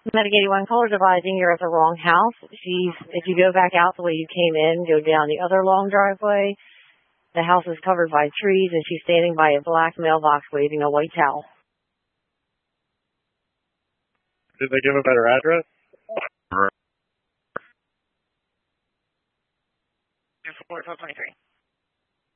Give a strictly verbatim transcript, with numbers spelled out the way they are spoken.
Medic eighty-one, caller advising you're at the wrong house. She's, if you go back out the way you came in, go down the other long driveway, the house is covered by trees, and she's standing by a black mailbox waving a white towel. Did they give a better address? two four twelve twenty-three.